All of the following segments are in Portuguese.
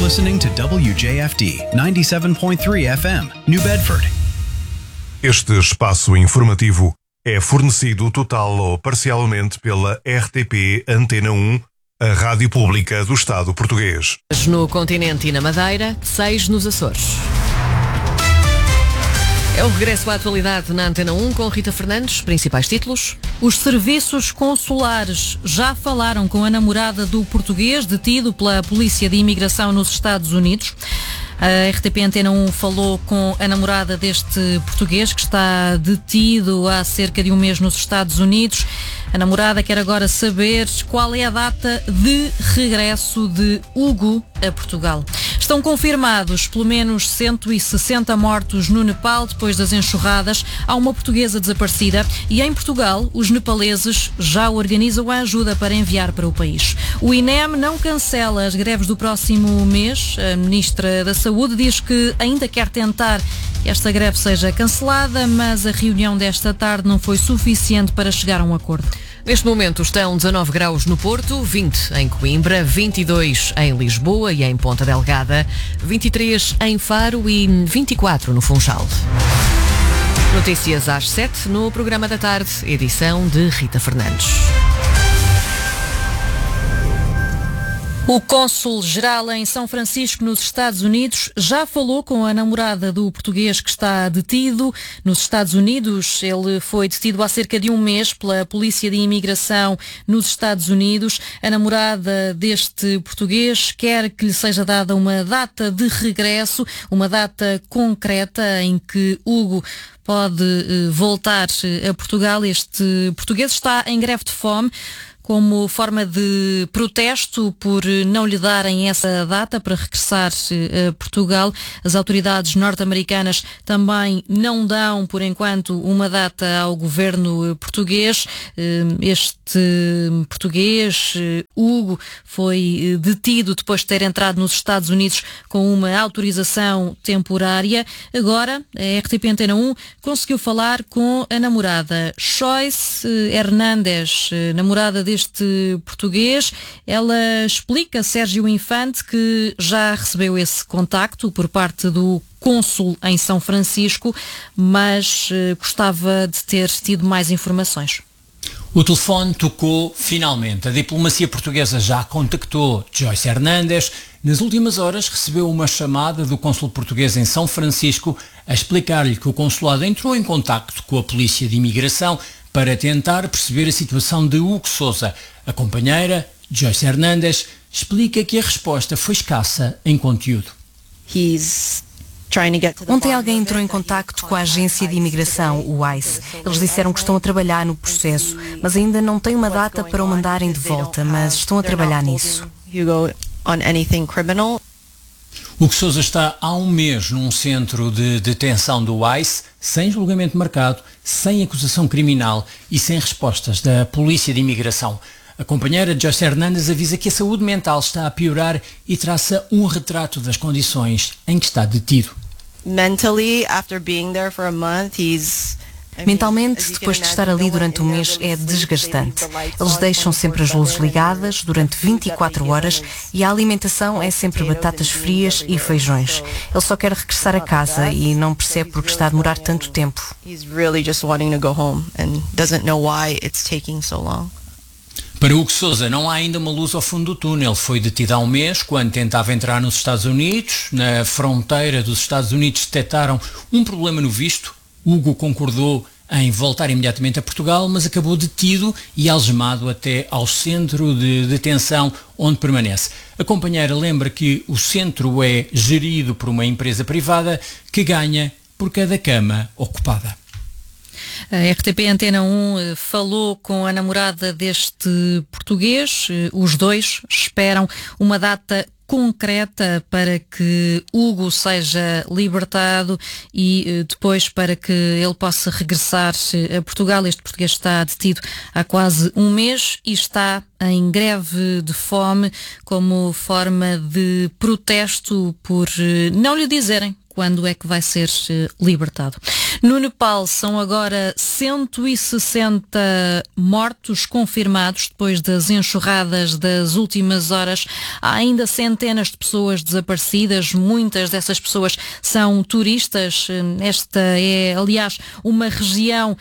listening to WJFD 97.3 FM, New Bedford. Este espaço informativo é fornecido total ou parcialmente pela RTP Antena 1, a rádio pública do Estado português. No continente e na Madeira, 6 nos Açores. É o regresso à atualidade na Antena 1 com Rita Fernandes. Principais títulos. Os serviços consulares já falaram com a namorada do português detido pela Polícia de Imigração nos Estados Unidos. A RTP Antena 1 falou com a namorada deste português que está detido há cerca de um mês nos Estados Unidos. A namorada quer agora saber qual é a data de regresso de Hugo a Portugal. Estão confirmados pelo menos 160 mortos no Nepal depois das enxurradas. Há uma portuguesa desaparecida e em Portugal os nepaleses já organizam a ajuda para enviar para o país. O INEM não cancela as greves do próximo mês. A Ministra da Saúde diz que ainda quer tentar que esta greve seja cancelada, mas a reunião desta tarde não foi suficiente para chegar a um acordo. Neste momento estão 19 graus no Porto, 20 em Coimbra, 22 em Lisboa e em Ponta Delgada, 23 em Faro e 24 no Funchal. Notícias às 7 no programa da tarde, edição de Rita Fernandes. O cônsul-geral em São Francisco, nos Estados Unidos, já falou com a namorada do português que está detido nos Estados Unidos. Ele foi detido há cerca de um mês pela Polícia de Imigração nos Estados Unidos. A namorada deste português quer que lhe seja dada uma data de regresso, uma data concreta em que Hugo pode voltar a Portugal. Este português está em greve de fome como forma de protesto por não lhe darem essa data para regressar a Portugal. As autoridades norte-americanas também não dão, por enquanto, uma data ao governo português. Este português, Hugo, foi detido depois de ter entrado nos Estados Unidos com uma autorização temporária. Agora, a RTP Antena 1 conseguiu falar com a namorada Joyce Hernandes, namorada deste português. Ela explica, Sérgio Infante, que já recebeu esse contacto por parte do cônsul em São Francisco, mas gostava de ter tido mais informações. O telefone tocou finalmente. A diplomacia portuguesa já contactou Joyce Hernandes. Nas últimas horas recebeu uma chamada do cônsul português em São Francisco a explicar-lhe que o consulado entrou em contacto com a Polícia de Imigração para tentar perceber a situação de Hugo Sousa. A companheira, Joyce Hernandes, explica que a resposta foi escassa em conteúdo. Ontem alguém entrou em contacto com a agência de imigração, o ICE. Eles disseram que estão a trabalhar no processo, mas ainda não têm uma data para o mandarem de volta, mas estão a trabalhar nisso. Hugo Sousa está há um mês num centro de detenção do ICE, sem julgamento marcado, sem acusação criminal e sem respostas da Polícia de Imigração. A companheira Joyce Hernandes avisa que a saúde mental está a piorar e traça um retrato das condições em que está detido. Mentalmente, depois de estar ali durante um mês, é desgastante. Eles deixam sempre as luzes ligadas durante 24 horas e a alimentação é sempre batatas frias e feijões. Ele só quer regressar a casa e não percebe porque está a demorar tanto tempo. Para Hugo Sousa, não há ainda uma luz ao fundo do túnel. Foi detido há um mês quando tentava entrar nos Estados Unidos. Na fronteira dos Estados Unidos detectaram um problema no visto. Hugo concordou em voltar imediatamente a Portugal, mas acabou detido e algemado até ao centro de detenção onde permanece. A companheira lembra que o centro é gerido por uma empresa privada que ganha por cada cama ocupada. A RTP Antena 1 falou com a namorada deste português. Os dois esperam uma data concreta para que Hugo seja libertado e depois para que ele possa regressar a Portugal. Este português está detido há quase um mês e está em greve de fome como forma de protesto por não lhe dizerem quando é que vai ser libertado. No Nepal são agora 160 mortos confirmados depois das enxurradas das últimas horas. Há ainda centenas de pessoas desaparecidas, muitas dessas pessoas são turistas. Esta é, aliás, uma região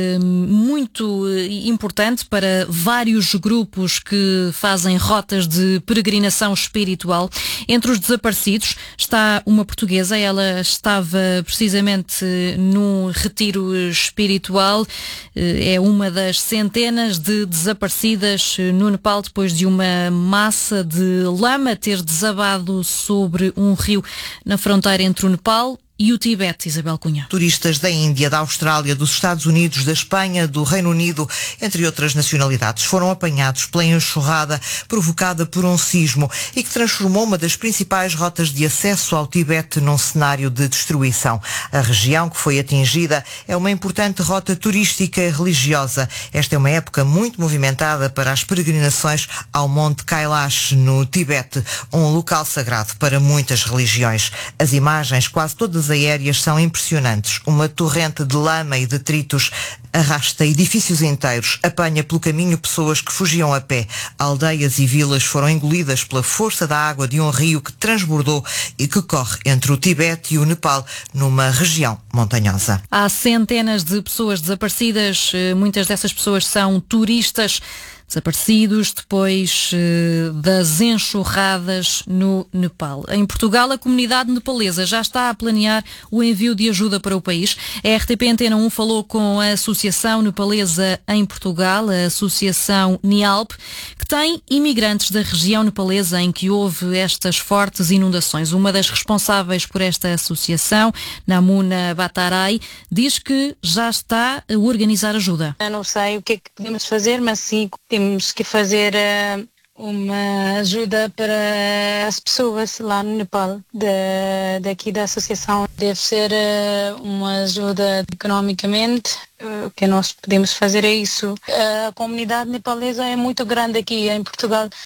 muito importante para vários grupos que fazem rotas de peregrinação espiritual. Entre os desaparecidos está uma portuguesa, ela estava precisamente num retiro espiritual, é uma das centenas de desaparecidas no Nepal depois de uma massa de lama ter desabado sobre um rio na fronteira entre o Nepal e o Tibete. Isabel Cunha. Turistas da Índia, da Austrália, dos Estados Unidos, da Espanha, do Reino Unido, entre outras nacionalidades, foram apanhados pela enxurrada provocada por um sismo e que transformou uma das principais rotas de acesso ao Tibete num cenário de destruição. A região que foi atingida é uma importante rota turística e religiosa. Esta é uma época muito movimentada para as peregrinações ao Monte Kailash, no Tibete, um local sagrado para muitas religiões. As imagens, quase todas aéreas, são impressionantes. Uma torrente de lama e detritos arrasta edifícios inteiros, apanha pelo caminho pessoas que fugiam a pé. Aldeias e vilas foram engolidas pela força da água de um rio que transbordou e que corre entre o Tibete e o Nepal, numa região montanhosa. Há centenas de pessoas desaparecidas, muitas dessas pessoas são turistas desaparecidos depois das enxurradas no Nepal. Em Portugal, a comunidade nepalesa já está a planear o envio de ajuda para o país. A RTP Antena 1 falou com a Associação Nepalesa em Portugal, a Associação NIALP, que tem imigrantes da região nepalesa em que houve estas fortes inundações. Uma das responsáveis por esta associação, Namuna Batarai, diz que já está a organizar ajuda. Eu não sei o que é que podemos fazer, mas sim, temos que fazer uma ajuda para as pessoas lá no Nepal. Daqui da associação deve ser uma ajuda economicamente. O que nós podemos fazer é isso. A comunidade nepalesa é muito grande aqui em Portugal.